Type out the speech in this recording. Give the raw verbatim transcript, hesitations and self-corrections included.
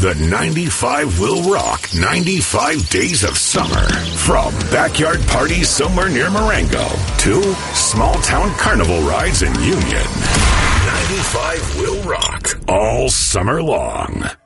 The ninety-five will rock ninety-five days of summer. From backyard parties somewhere near Marengo to small town carnival rides in Union. ninety-five will rock all summer long.